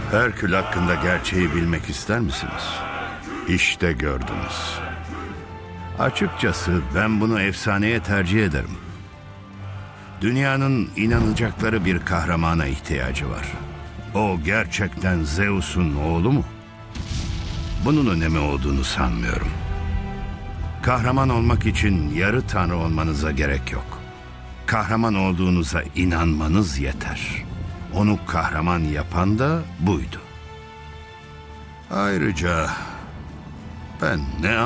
Herkül hakkında gerçeği bilmek ister misiniz? İşte gördünüz. Açıkçası ben bunu efsaneye tercih ederim. Dünyanın inanacakları bir kahramana ihtiyacı var. O gerçekten Zeus'un oğlu mu? Bunun önemi olduğunu sanmıyorum. Kahraman olmak için yarı tanrı olmanıza gerek yok. Kahraman olduğunuza inanmanız yeter. Onu kahraman yapan da buydu. Ayrıca ben ne